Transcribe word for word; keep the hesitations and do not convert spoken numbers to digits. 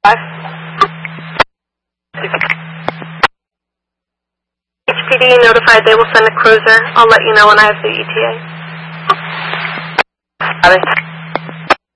Five. H P D notified they will send a cruiser. I'll let you know when I have the E T A. Got it.